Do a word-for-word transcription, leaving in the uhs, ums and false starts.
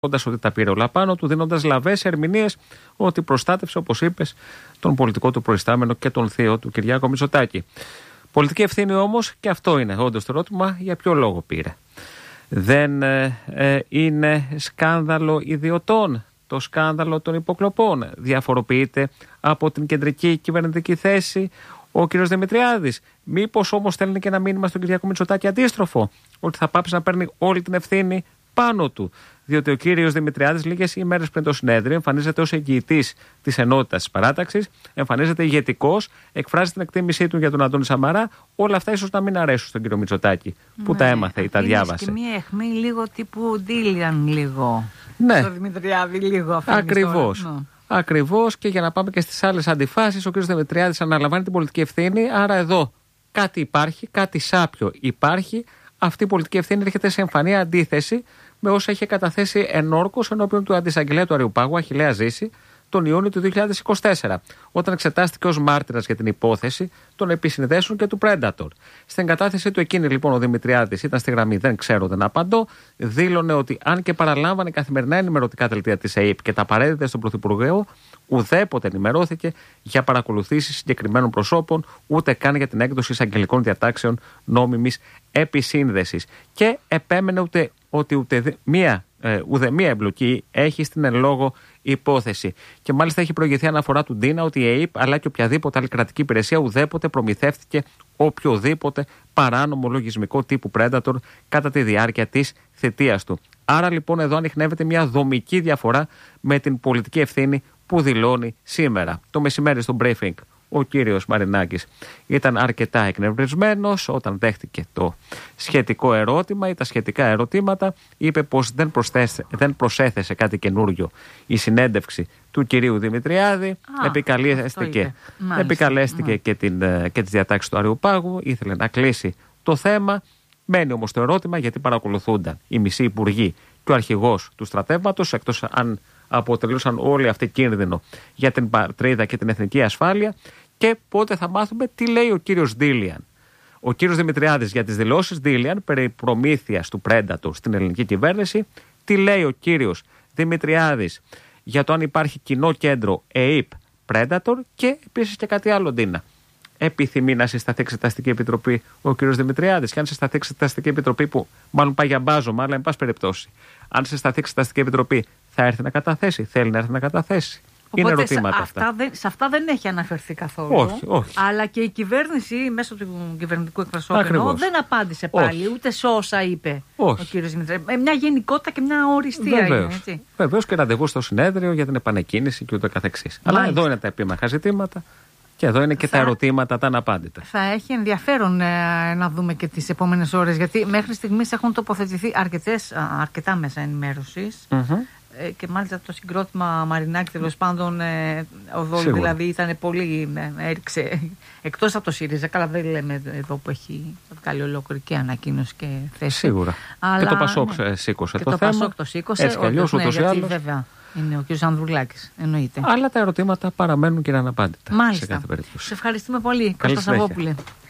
Ότι τα πήρε όλα πάνω του, δίνοντας λαβές ερμηνείες ότι προστάτευσε, όπως είπες, τον πολιτικό του προϊστάμενο και τον θείο του Κυριάκο Μητσοτάκη. Πολιτική ευθύνη όμως, και αυτό είναι όντως το ερώτημα, για ποιο λόγο πήρε. Δεν ε, ε, είναι σκάνδαλο ιδιωτών, το σκάνδαλο των υποκλοπών. Διαφοροποιείται από την κεντρική κυβερνητική θέση ο κ. Δημητριάδης. Μήπως όμως στέλνει και ένα μήνυμα στον Κυριάκο Μητσοτάκη αντίστροφο, ότι θα πάψει να παίρνει όλη την ευθύνη πάνω του. Διότι ο κύριος Δημητριάδης λίγες ημέρες πριν το συνέδριο εμφανίζεται ως εγγυητής της ενότητας της παράταξης, εμφανίζεται ηγετικός, εκφράζει την εκτίμησή του για τον Αντώνη Σαμαρά. Όλα αυτά ίσως να μην αρέσουν στον κύριο Μητσοτάκη, που ναι, τα έμαθε ή τα διάβασε. Και μια αιχμή λίγο τύπου Ντίλιαν, λίγο. Ναι. Το Δημητριάδη, λίγο. Ακριβώς. Ναι. Ακριβώς, και για να πάμε και στις άλλες αντιφάσεις, ο κύριος Δημητριάδης αναλαμβάνει την πολιτική ευθύνη. Άρα εδώ κάτι υπάρχει, κάτι σάπιο υπάρχει. Αυτή η πολιτική ευθύνη έρχεται σε εμφανή αντίθεση με όσα είχε καταθέσει ενόρκως ενώπιον του αντισαγγελέα του Αριουπάγου, Αχιλλέα Ζήση, τον Ιούνιο του δύο χιλιάδες είκοσι τέσσερα, όταν εξετάστηκε ως μάρτυρας για την υπόθεση των επισυνδέσεων και του Predator. Στην κατάθεσή του εκείνη, λοιπόν, ο Δημητριάδης ήταν στη γραμμή «Δεν ξέρω, δεν απαντώ». Δήλωνε ότι αν και παραλάμβανε καθημερινά ενημερωτικά δελτία της ΕΕΠ και τα παρέδιδε στον Πρωθυπουργό, ουδέποτε ενημερώθηκε για παρακολουθήσεις συγκεκριμένων προσώπων, ούτε καν για την έκδοση εισαγγελικών διατάξεων νόμιμης επισύνδεσης. Και επέμενε ούτε, ότι ούτε μία, ε, ουδέμια εμπλοκή έχει στην εν λόγω υπόθεση. Και μάλιστα έχει προηγηθεί αναφορά του Ντίνα ότι η ΕΕΠ αλλά και οποιαδήποτε άλλη κρατική υπηρεσία ουδέποτε προμηθεύτηκε οποιοδήποτε παράνομο λογισμικό τύπου Predator κατά τη διάρκεια της θητείας του. Άρα λοιπόν εδώ ανιχνεύεται μια δομική διαφορά με την πολιτική ευθύνη που δηλώνει σήμερα. Το μεσημέρι στο briefing ο κύριος Μαρινάκης ήταν αρκετά εκνευρισμένος όταν δέχτηκε το σχετικό ερώτημα ή τα σχετικά ερωτήματα. Είπε πως δεν, δεν προσέθεσε κάτι καινούριο η συνέντευξη του κυρίου Δημητριάδη. Α, επικαλέστηκε επικαλέστηκε και, την, και τις διατάξεις του Αριουπάγου. Ήθελε να κλείσει το θέμα. Μένει όμως το ερώτημα, γιατί παρακολουθούνταν οι μισοί υπουργοί και ο αρχηγός του στρατεύματος, εκτός αν αποτελούσαν όλοι αυτοί κίνδυνο για την πατρίδα και την εθνική ασφάλεια, και πότε θα μάθουμε τι λέει ο κύριος Ντίλιαν. Ο κύριος Δημητριάδης για τις δηλώσεις Ντίλιαν περί προμήθειας του Predator στην ελληνική κυβέρνηση, τι λέει ο κύριος Δημητριάδης για το αν υπάρχει κοινό κέντρο ΕΕΠ Predator, και επίσης και κάτι άλλο, Ντίνα. Επιθυμεί να συσταθεί εξεταστική επιτροπή ο κύριος Δημητριάδης, και αν συσταθεί εξεταστική επιτροπή, που μάλλον πάει για μπάζωμα, αλλά εν πάση περιπτώσει, αν συσταθεί εξεταστική επιτροπή, θα έρθει να καταθέσει, θέλει να έρθει να καταθέσει. Οπότε είναι ερωτήματα σε αυτά. αυτά δεν, σε αυτά δεν έχει αναφερθεί καθόλου. Όχι, όχι. Αλλά και η κυβέρνηση μέσω του κυβερνητικού εκπροσώπου δεν απάντησε πάλι, όχι, ούτε σε όσα είπε, όχι, ο κύριος Δημητριάδης. Μια γενικότητα και μια οριστία. Βεβαίως. Είναι, Βεβαίως, και ραντεβού στο συνέδριο για την επανεκκίνηση και ούτω καθεξής. Αλλά εδώ είναι τα επίμαχα ζητήματα. Και εδώ είναι και θα, τα ερωτήματα τα αναπάντητα. Θα έχει ενδιαφέρον ε, να δούμε και τις επόμενες ώρες, γιατί μέχρι στιγμής έχουν τοποθετηθεί αρκετές, αρκετά μέσα ενημέρωσης. Mm-hmm. Ε, και μάλιστα το συγκρότημα Μαρινάκη, τέλος πάντων, ε, ο Δόλου δηλαδή ήταν πολύ, ε, έριξε, εκτός από το ΣΥΡΙΖΑ, καλά δεν λέμε εδώ που έχει βγάλει ολόκληρη και ανακοίνωση και θέση. Σίγουρα. Αλλά, και το Πασόκ ναι, σήκωσε και το, το θέμα. Πασόκ το σήκωσε, έτσι κι αλλιώς, ούτως ή άλλως. Βέβαια. Είναι ο κ. Ανδρουλάκης, εννοείται. Αλλά τα ερωτήματα παραμένουν και αναπάντητα. Μάλιστα. Σε κάθε περίπτωση. Σε ευχαριστούμε πολύ, Κώστα Σαββόπουλε.